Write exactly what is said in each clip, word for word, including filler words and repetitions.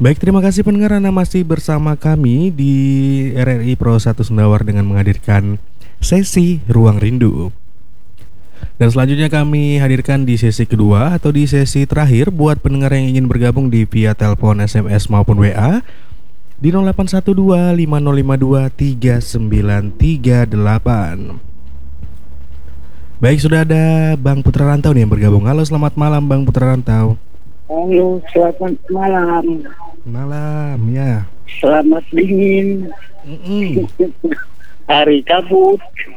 Baik, terima kasih pendengar, Anda masih bersama kami di R R I Pro satu Sendawar dengan menghadirkan sesi Ruang Rindu. Dan selanjutnya kami hadirkan di sesi kedua atau di sesi terakhir buat pendengar yang ingin bergabung di via telepon, S M S maupun W A di nol delapan satu dua lima nol lima dua tiga sembilan tiga delapan. Baik, sudah ada Bang Putra Rantau nih yang bergabung. Halo, selamat malam Bang Putra Rantau. Halo, selamat malam. Malam ya. Selamat dingin. Mm-mm. Hari kabut.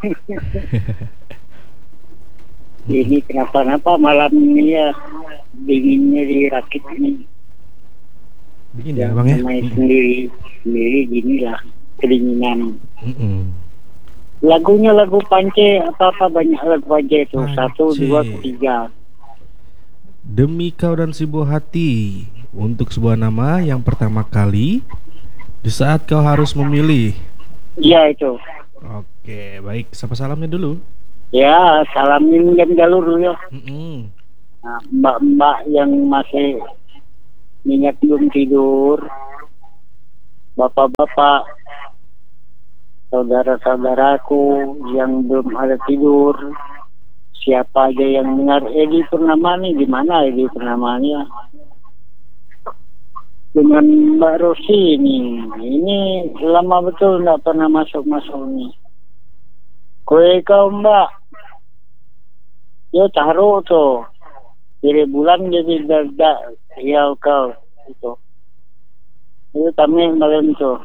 Ini kenapa-napa malam ini ya, dinginnya dirakit ini. Dingin ya Bang ya. Main sendiri, sendiri gini lah kedinginan. Mm-mm. Lagunya lagu Pance, apa-apa banyak lagu Pance itu. Pance. Satu, dua, tiga. Demi kau dan si buah hati, untuk sebuah nama yang pertama kali di saat kau harus memilih. Iya itu. Oke, baik. Sapa salamnya dulu. Ya, salamin jam jalur dulu ya. Mm-mm. Nah, mbak-mbak yang masih minyak belum tidur, bapak-bapak, saudara-saudaraku yang belum ada tidur, siapa aja yang dengar Edi Purnama nih, di mana Edi Purnamanya? Dengan Mbak Rosi nih, ini lama betul nggak pernah masuk-masuk nih. Kue kau Mbak, yo taruh tuh, kiri bulan jadi dadak, ya kau itu, itu kami malam tuh,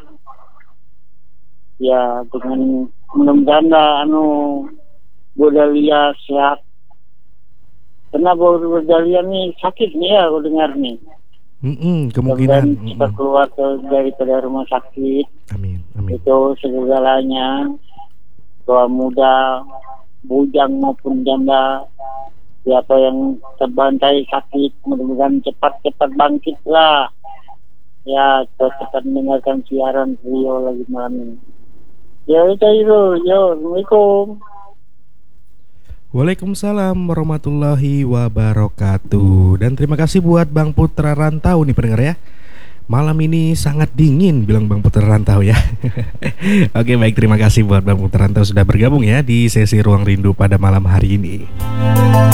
ya dengan mudah-mudahan anu Bodalia sehat. Karena Bodalia nih sakit nih ya aku dengar nih. Mm-mm, kemungkinan. Dan kita keluar ke, daripada rumah sakit. Amin, amin. Itu segalanya, tua muda, bujang maupun janda, siapa yang terbantai sakit, mudah-mudahan cepat-cepat bangkit lah. Ya, cepat mendengarkan siaran Rio lagi malam ini. Ya itu itu, yo, assalamualaikum. Waalaikumsalam warahmatullahi wabarakatuh. Dan terima kasih buat Bang Putra Rantau nih pendengar ya. Malam ini sangat dingin, bilang Bang Putra Rantau ya. Oke, baik, terima kasih buat Bang Putra Rantau sudah bergabung ya di sesi Ruang Rindu pada malam hari ini.